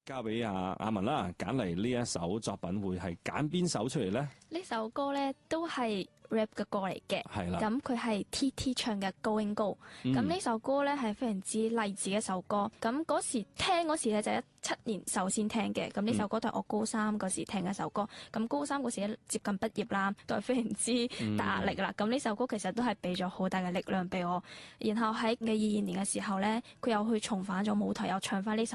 交俾阿文啦，揀嚟呢一首作品會係揀邊首出嚟呢？ 呢首歌咧都係 rap 嘅歌嚟嘅， 係啦。 咁佢係 TT 唱嘅 Going Go。咁呢首歌咧係非常之勵志嘅一首歌。咁嗰時聽嗰時咧就17年首先聽嘅。咁呢首歌都係我高3嗰時聽嘅一首歌。咁高3嗰時接近畢業啦，都係非常之大壓力啦。咁呢首歌其實都係俾咗好大嘅力量俾我。然後喺2022年嘅時候咧，佢又去重返咗舞台，又唱翻呢首